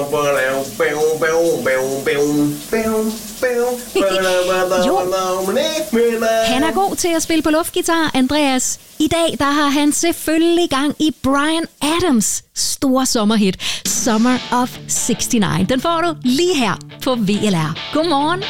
Jo, han er god til at spille på luftgitar, Andreas. I dag der har han selvfølgelig gang i Bryan Adams' store sommerhit, Summer of '69. Den får du lige her på VLR. Godmorgen.